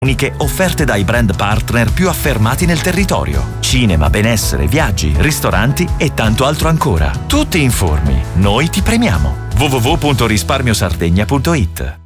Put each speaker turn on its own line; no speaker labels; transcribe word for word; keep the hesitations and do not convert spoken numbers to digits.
uniche offerte dai brand partner più affermati nel territorio. Cinema, benessere, viaggi, ristoranti e tanto altro ancora. Tu ti informi, noi ti premiamo. w w w punto risparmiosardegna punto it.